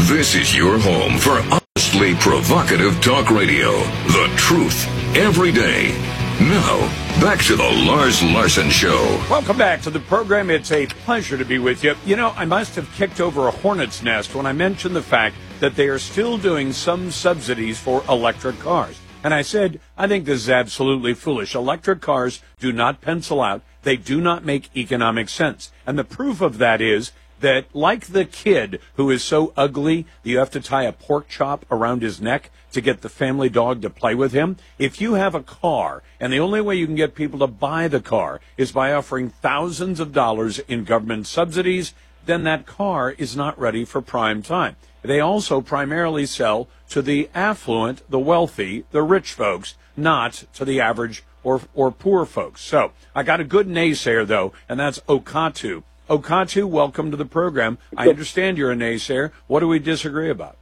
This is your home for honestly provocative talk radio. The truth every day. Now, back to the Lars Larson Show. Welcome back to the program. It's a pleasure to be with you. You know, I must have kicked over a hornet's nest when I mentioned the fact that they are still doing some subsidies for electric cars. And I said, I think this is absolutely foolish. Electric cars do not pencil out. They do not make economic sense. And the proof of that is that, like the kid who is so ugly that you have to tie a pork chop around his neck to get the family dog to play with him, if you have a car and the only way you can get people to buy the car is by offering thousands of dollars in government subsidies, then that car is not ready for prime time. They also primarily sell to the affluent, the wealthy, the rich folks, not to the average or poor folks. So I got a good naysayer, though, and that's Okatu. Okatu, welcome to the program. I understand you're a naysayer. What do we disagree about?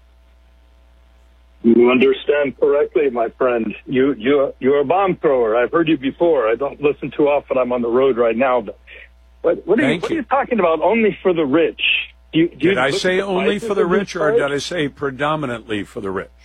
You understand correctly, my friend. You're a bomb thrower. I've heard you before. I don't listen too often. I'm on the road right now. But what are you talking about? Only for the rich? Did I say only for the rich, or did I say predominantly for the rich?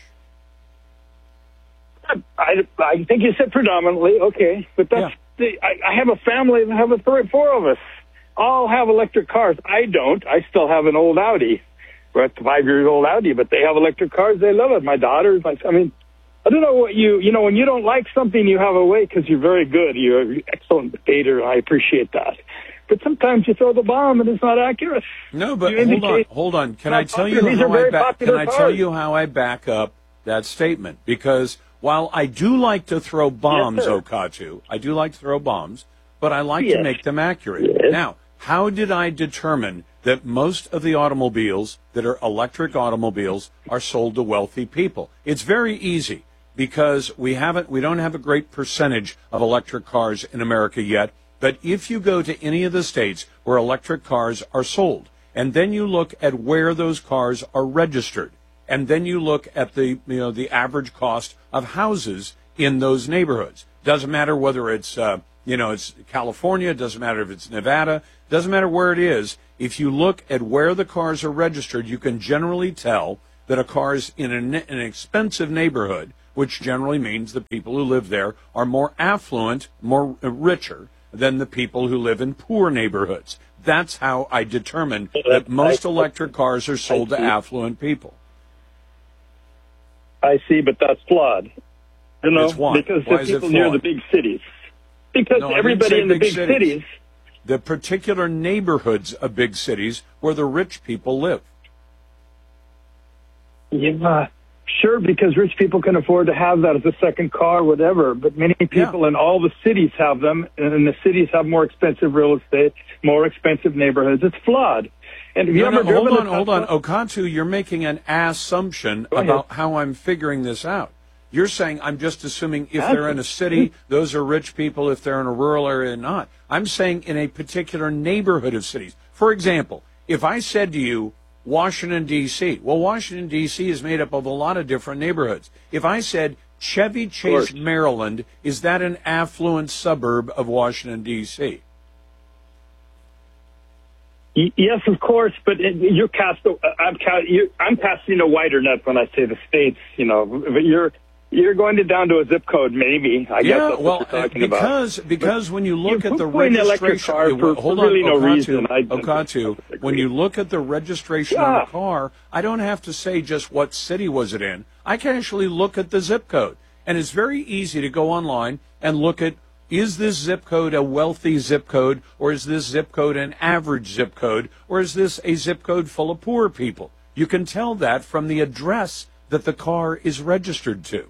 I think you said predominantly. Okay, but that's I have a family and I have four of us. All have electric cars. I don't. I still have an old Audi. We're at the 5-year-old Audi, but they have electric cars. They love it. My daughters, I don't know what when you don't like something, you have a way because you're very good. You're an excellent debater. I appreciate that. But sometimes you throw the bomb and it's not accurate. No, but hold on. Can I tell you how I back up that statement? Because while I do like to throw bombs, Okatu, I do like to throw bombs, but I like to make them accurate. Yes. Now, how did I determine that most of the automobiles that are electric automobiles are sold to wealthy people? It's very easy because we don't have a great percentage of electric cars in America yet. But if you go to any of the states where electric cars are sold, and then you look at where those cars are registered, and then you look at the average cost of houses in those neighborhoods, doesn't matter whether it's it's California, it doesn't matter if it's Nevada, doesn't matter where it is. If you look at where the cars are registered, you can generally tell that a car is in an expensive neighborhood, which generally means the people who live there are more affluent, more richer than the people who live in poor neighborhoods. That's how I determine that most electric cars are sold to affluent people. I see, but that's flawed. Because the people near the big cities. Because everybody in the big cities. The particular neighborhoods of big cities where the rich people live. Yeah, sure, because rich people can afford to have that as a second car, whatever. But many people in all the cities have them, and the cities have more expensive real estate, more expensive neighborhoods. It's flawed. And if hold on, Okatu, you're making an assumption about how I'm figuring this out. You're saying I'm just assuming if they're in a city, those are rich people. If they're in a rural area, not. I'm saying in a particular neighborhood of cities. For example, if I said to you, Washington, D.C., well, Washington, D.C. is made up of a lot of different neighborhoods. If I said Chevy Chase, Maryland, is that an affluent suburb of Washington, D.C.? Yes, of course, but I'm casting a wider net when I say the states. But you're going down to a zip code, maybe. I guess that's what you're talking about. Because when you look at the registration, Okatu, when you look at the registration on a car, I don't have to say just what city was it in. I can actually look at the zip code, and it's very easy to go online and look at, is this zip code a wealthy zip code, or is this zip code an average zip code, or is this a zip code full of poor people? You can tell that from the address that the car is registered to.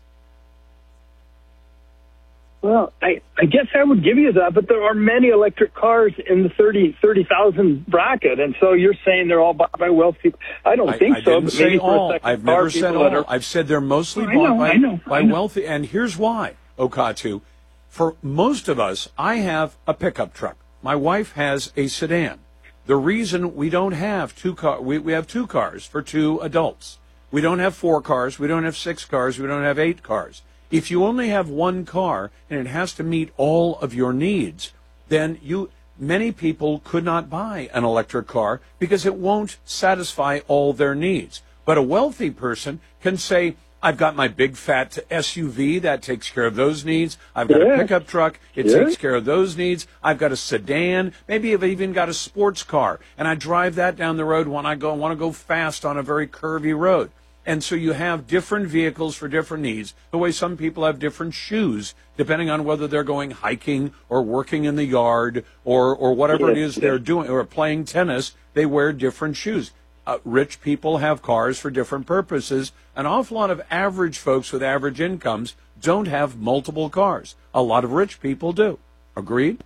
Well, I guess I would give you that, but there are many electric cars in the 30,000 bracket, and so you're saying they're all bought by wealthy people. I don't think so. I didn't say all. I've never said all. I've said they're mostly bought by wealthy, and here's why, Okatu. For most of us, I have a pickup truck. My wife has a sedan. The reason we don't have two cars, we have two cars for two adults. We don't have 4 cars. We don't have 6 cars. We don't have 8 cars. If you only have one car and it has to meet all of your needs, then many people could not buy an electric car because it won't satisfy all their needs. But a wealthy person can say, I've got my big fat SUV that takes care of those needs. I've got a pickup truck. It takes care of those needs. I've got a sedan. Maybe I've even got a sports car. And I drive that down the road when I want to go fast on a very curvy road. And so you have different vehicles for different needs, the way some people have different shoes, depending on whether they're going hiking or working in the yard or whatever it is they're doing, or playing tennis, they wear different shoes. Rich people have cars for different purposes. An awful lot of average folks with average incomes don't have multiple cars. A lot of rich people do. Agreed?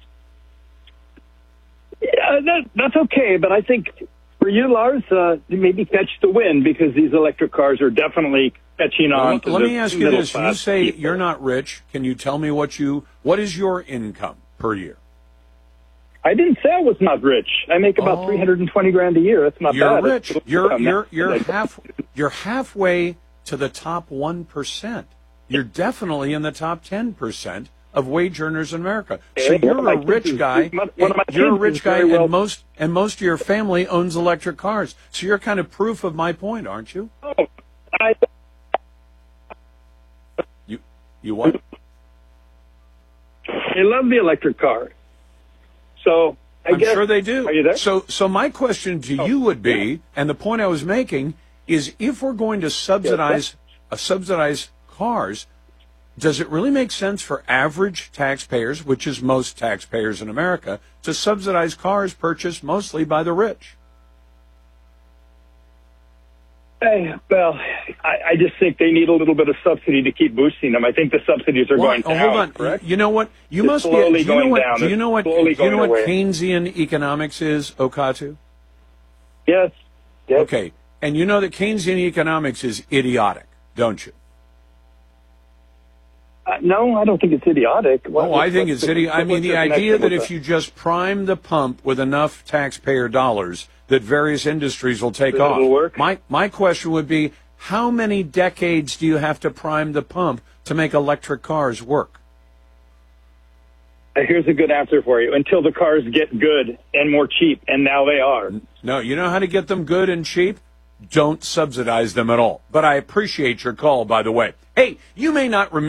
Yeah, that's okay, but I think for you, Lars, maybe catch the wind, because these electric cars are definitely catching on. Let me ask you this. You say people. You're not rich. Can you tell me what is your income per year? I didn't say I was not rich. I make about $320,000 a year. That's not bad. You're rich. You're halfway to the top 1%. You're definitely in the top 10% of wage earners in America. So you're a rich guy. You're a rich guy, and most of your family owns electric cars. So you're kind of proof of my point, aren't you? Oh, You what? I love the electric car. So I'm sure they do. Are you there? So my question to you would be, and the point I was making is, if we're going to subsidize cars, does it really make sense for average taxpayers, which is most taxpayers in America, to subsidize cars purchased mostly by the rich? Well, I just think they need a little bit of subsidy to keep boosting them. I think the subsidies are going down. Hold on. Correct? You know what? Do you know what Keynesian economics is, Okatu? Yes. Okay. And you know that Keynesian economics is idiotic, don't you? No, I don't think it's idiotic. I think it's idiotic. I mean, the idea that if you just prime the pump with enough taxpayer dollars, that various industries will take off. It'll work. My question would be, how many decades do you have to prime the pump to make electric cars work? Here's a good answer for you. Until the cars get good and more cheap, and now they are. No, you know how to get them good and cheap? Don't subsidize them at all. But I appreciate your call, by the way. Hey, you may not remember